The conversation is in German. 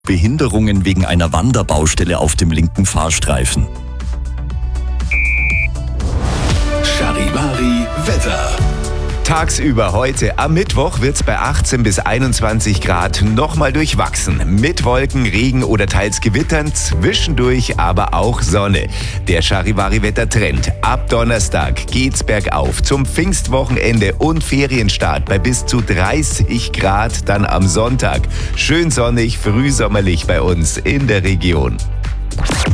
Behinderungen wegen einer Wanderbaustelle auf dem linken Fahrstreifen. Charivari Wetter. Tagsüber heute am Mittwoch wird's bei 18 bis 21 Grad nochmal durchwachsen. Mit Wolken, Regen oder teils Gewittern, zwischendurch aber auch Sonne. Der Charivari-Wettertrend. Ab Donnerstag geht's bergauf zum Pfingstwochenende und Ferienstart bei bis zu 30 Grad dann am Sonntag. Schön sonnig, frühsommerlich bei uns in der Region.